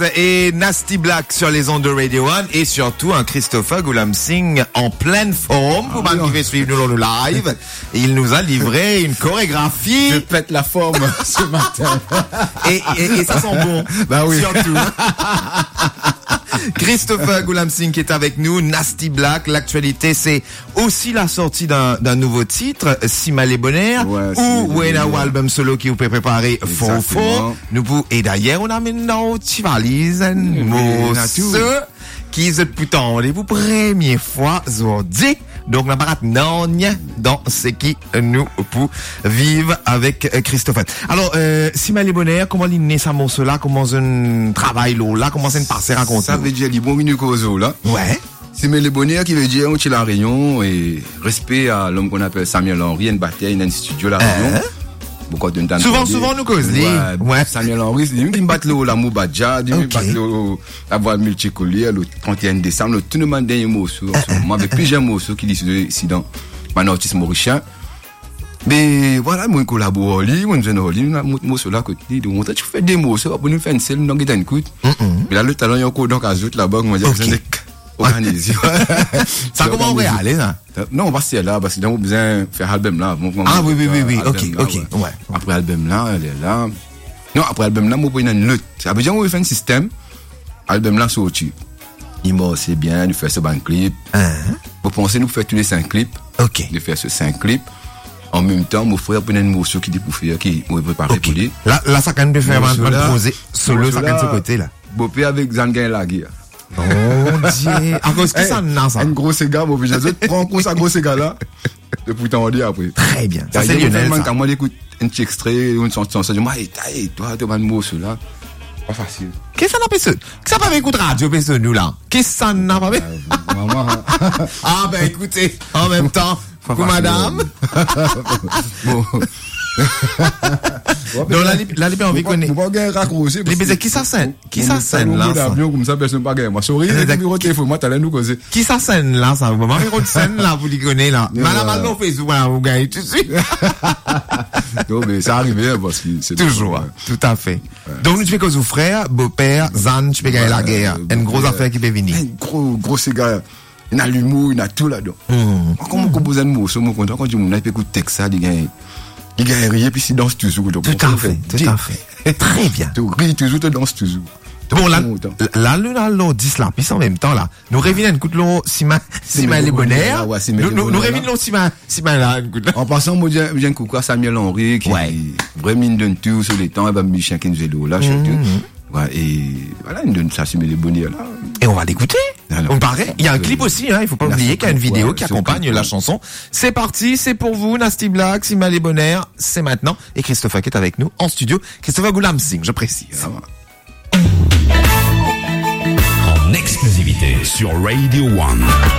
Et Nasty Black sur les ondes de Radio 1 et surtout un Christopher Goulam-Singh en pleine forme. Vous pouvez suivre nous le live. Il nous a livré une chorégraphie. Je pète la forme ce matin. Et ça sent bon. Bah oui. Surtout. Christopher Goulam-Singh qui est avec nous, Nasty Black. L'actualité, c'est aussi la sortie d'un nouveau titre, Sima Les Bonheur, ou Wena ou album solo qui vous peut préparer Fofo. Et d'ailleurs, on a maintenant petit valise, qui se pourtant les première fois aujourd'hui. Donc, on pas non dans ce qui nous pour vivre avec Christophe. Alors, Sima Les Bonheur, comment il naît ça morceau là, comment un travail là, comment c'est une parcelle raconter? Ça veut dire les bons minutes causo là. Ouais. Sima Les Bonheur qui veut dire on est la Réunion et respect à l'homme qu'on appelle Samuel Henry, une bataille dans le studio la Réunion. Souvent nous cause ouais. Samuel Henry, c'est lui qui me bat la Moubadja, lui qui me bat la voix multicollière le 31 décembre, tout le monde dernier morceau. Moi, avec plusieurs morceaux qui disent ici dans mon artiste mauricien. Mais voilà, moi, collabore, moi, je ne morceau là, côté, donc, tu fais des morceaux, pour nous faire une selle, nous, on une écoute. Mais là, le talent, il y a encore donc, à zut, là-bas, moi, j'ai organisé. Ça comment on va aller, ça? Non, on va se là, parce que on a besoin de faire album là. Ah oui, ok. Ouais. Après album là, elle est là. Non, après album là, moi, pour une lutte. Ça veut dire qu'on fait un système. Album là, sorti. Il m'a c'est bien de faire ce ban clip. Pour penser nous faire tous les 5 clips. Ok. De faire ce 5 clips. En même temps, mon frère prend une morceau qui dit pour faire, qui m'a préparé pour lui. Là, ça quand même faire un projet solo, ça quand même ce côté là. Bopé avec Zangain Lagui. Oh Dieu. À cause que ça, non, ça. Un gros cigare, mon vieux. Je prends un gros cigare là. Et puis t'en dis après. Très bien. Ça, c'est Lionel. Quand moi, j'écoute un petit extrait, une chanson, je dis, toi, tu vas me mot, là. Pas facile. Qu'est-ce que ça n'a pas fait? Ça n'a pas écouté radio, mais nous, là? Qu'est-ce que ça n'a pas fait? Maman. Ah, ben, écoutez, en même temps, pour madame. Bon. Donc là les envie connaître. On va gagner raccourci. Mais qui ça scène là ça? Comme ça personne pas gagner. Moi souris le numéro de téléphone moi t'allais nous causer. Qui ça scène là ça? Maman numéro de scène là vous les connaissez là. Madame Allo Facebook là vous gagnez tout de suite. Non mais ça arrive parce que c'est toujours tout à fait. Donc nous tu fais cause au frère, beau-père, Zan, tu peux gagner la guerre. Une grosse affaire qui peut venir. Un gros cigare. Il a l'humour, il a tout là-dedans. Comment on compose un mot, sur mon content quand tu m'as écouté texte ça, il gagne rien, puis il danse toujours. Tout à fait. Très bien. Tu ris toujours, tu danses toujours. Bon, là, l'on dit cela, puis en même temps, là, nous revenons, écoute, l'on, Sima Les Bonheur. Nous revenons, Sima, là, écoute. En passant, moi, j'ai un coucou à Samuel Henry, qui est vraiment une donne tout sur les temps, et ben, Michel qui nous est là, ouais, et voilà, il donne ça, Sima Les Bonheur, là. Et on va l'écouter. On paraît. Il y a un clip aussi, il faut pas oublier qu'il y a une vidéo qui accompagne la chanson. C'est parti, c'est pour vous, Nasty Black, Sima Les Bonheur, c'est maintenant. Et Christopher qui est avec nous en studio. Christopher Goulam-Singh, je précise. En exclusivité sur Radio 1.